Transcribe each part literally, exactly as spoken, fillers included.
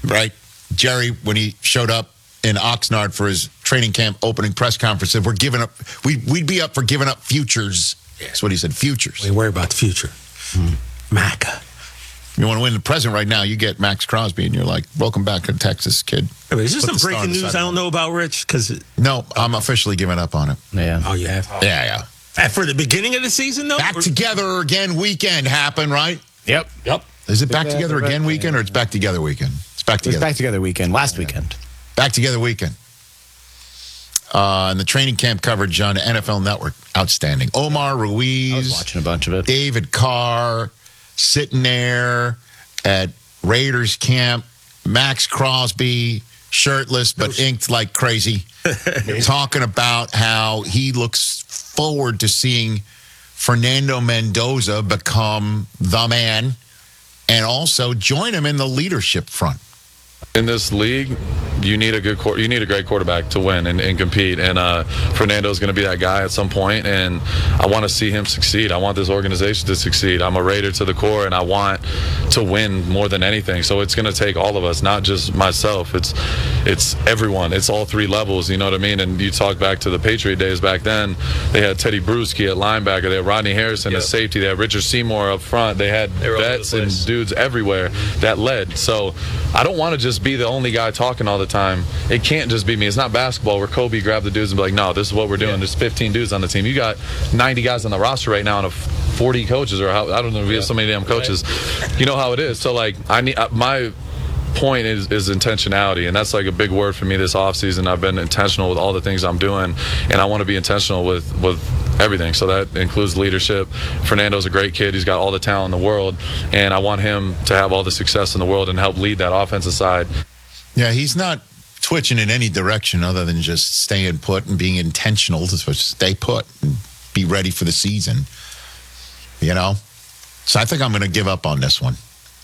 right? Jerry, when he showed up in Oxnard for his training camp opening press conference, said, we're giving up, we, we'd be up for giving up futures. That's what he said, futures. We worry about the future. Mm. Maca. You want to win the present right now, you get Max Crosby, and you're like, welcome back to Texas, kid. I mean, is there Put some the breaking news I don't know about, Rich? Because No, I'm officially giving up on it. Yeah. Oh, you have? Yeah, yeah. Uh, For the beginning of the season, though? Back Or- Together Again weekend happened, right? Yep. Yep. Is it Back Yeah, Together right. Again weekend or it's Back Together weekend? It's Back It was Together. back together weekend, last weekend. Back Together weekend. Uh, and the training camp coverage on N F L Network, outstanding. Omar I was Ruiz, watching a bunch of it. David Carr, sitting there at Raiders camp. Max Crosby, shirtless but inked like crazy, talking about how he looks forward to seeing Fernando Mendoza become the man and also join him in the leadership front. In this league, you need a good quar- you need a great quarterback to win and, and compete. And uh, Fernando's going to be that guy at some point, and I want to see him succeed. I want this organization to succeed. I'm a Raider to the core, and I want to win more than anything. So it's going to take all of us, not just myself. It's it's everyone. It's all three levels. You know what I mean? And you talk back to the Patriot days back then. They had Teddy Bruschi at linebacker. They had Rodney Harrison Yep. at safety. They had Richard Seymour up front. They had They were all over vets the and place. dudes everywhere that led. So I don't want to just be the only guy talking all the time. It can't just be me. It's not basketball where Kobe grabbed the dudes and be like, no, this is what we're doing. Yeah. There's fifteen dudes on the team. You got ninety guys on the roster right now and a forty coaches, or how, I don't know if we have so many damn coaches. You know how it is. So, like, I need uh, my point is, is intentionality, and that's like a big word for me this offseason. I've been intentional with all the things I'm doing, and I want to be intentional with, with everything. So that includes leadership. Fernando's a great kid. He's got all the talent in the world, and I want him to have all the success in the world and help lead that offensive side. Yeah, he's not twitching in any direction other than just staying put and being intentional to just stay put and be ready for the season. You know? So I think I'm going to give up on this one.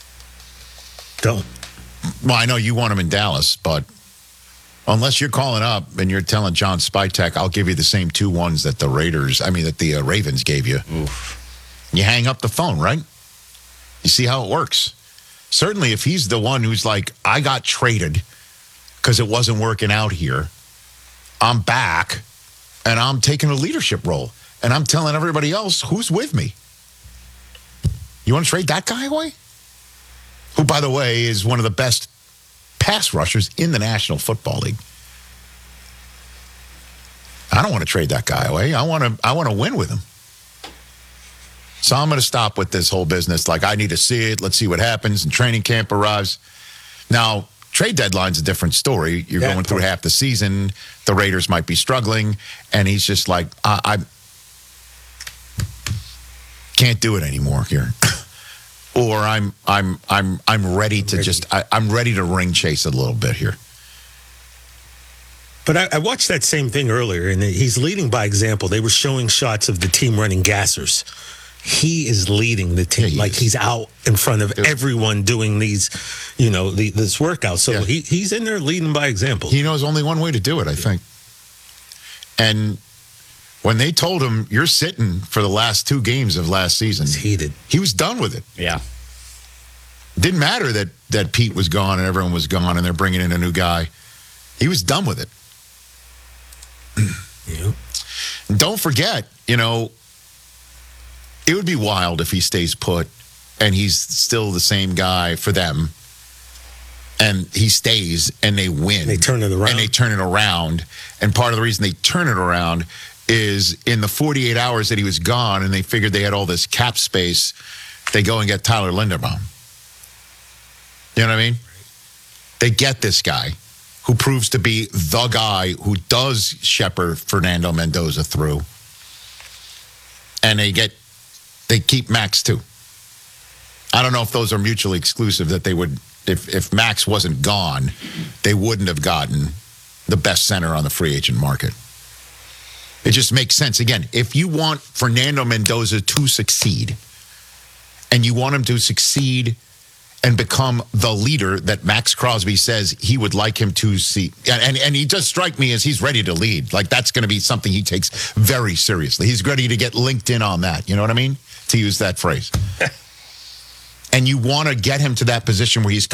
Don't. Well, I know you want him in Dallas, but unless you're calling up and you're telling John Spytek, I'll give you the same two ones that the Raiders, I mean, that the uh, Ravens gave you. Oof. You hang up the phone, right? You see how it works. Certainly, if he's the one who's like, I got traded because it wasn't working out here, I'm back and I'm taking a leadership role and I'm telling everybody else who's with me. You want to trade that guy away? Who, by the way, is one of the best pass rushers in the National Football League. I don't want to trade that guy away. I want to I want to win with him. So I'm going to stop with this whole business. Like, I need to see it. Let's see what happens. And training camp arrives. Now, trade deadline's a different story. You're Yeah, going through half the season. The Raiders might be struggling. And he's just like, I, I can't do it anymore here. Or I'm I'm I'm I'm ready to Ready. just I, I'm ready to ring chase a little bit here. But I, I watched that same thing earlier, and he's leading by example. They were showing shots of the team running gassers. He is leading the team. Yeah, he like is. he's out in front of Dude. everyone doing these, you know, the, this workout. So Yeah. he, he's in there leading by example. He knows only one way to do it, I think. And when they told him you're sitting for the last two games of last season, He's heated. he was done with it. Yeah. Didn't matter that that Pete was gone and everyone was gone and they're bringing in a new guy. He was done with it. Yeah. And don't forget, you know, it would be wild if he stays put and he's still the same guy for them. And he stays and they win. They turn it around. And they turn it around. And part of the reason they turn it around is in the forty-eight hours that he was gone and they figured they had all this cap space, they go and get Tyler Linderbaum. You know what I mean? They get this guy who proves to be the guy who does shepherd Fernando Mendoza through. And they get, they keep Max too. I don't know if those are mutually exclusive, that they would, if, if Max wasn't gone, they wouldn't have gotten the best center on the free agent market. It just makes sense. Again, if you want Fernando Mendoza to succeed, and you want him to succeed and become the leader that Max Crosby says he would like him to see. And, and, and he does strike me as he's ready to lead. Like, that's going to be something he takes very seriously. He's ready to get linked in on that. You know what I mean? To use that phrase. And you want to get him to that position where he's